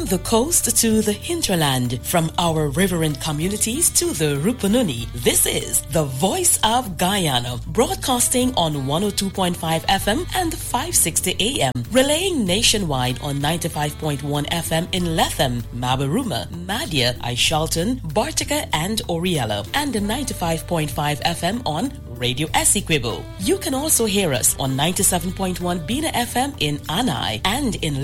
From the coast to the hinterland, from our riverine communities to the Rupununi, this is the Voice of Guyana, broadcasting on 102.5 FM and 560 AM, relaying nationwide on 95.1 FM in Lethem, Mabaruma, Madia, Aishalton, Bartica, and Oriella, and 95.5 FM on Radio Essequibo. You can also hear us on 97.1 Bina FM in Anai and in